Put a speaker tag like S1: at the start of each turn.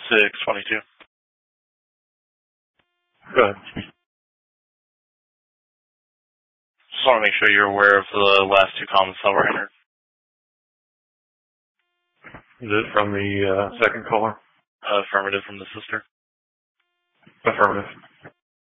S1: 622.
S2: Go ahead.
S1: Just want to make sure you're aware of the last two comments that were entered.
S2: Is it from the second caller?
S1: Affirmative from the sister.
S2: Affirmative.